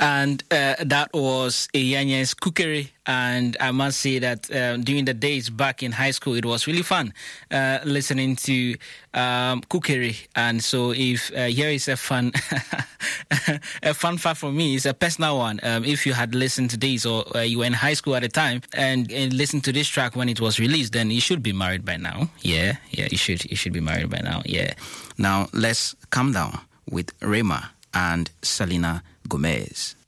And that was Iyanye's Cookery. And I must say that during the days back in high school, it was really fun listening to Cookery. And so if here is a fun a fun fact for me, it's a personal one. If you had listened to this or you were in high school at the time and listened to this track when it was released, then you should be married by now. Yeah, you should be married by now. Yeah. Now let's calm down with Rema and Selena Gomez.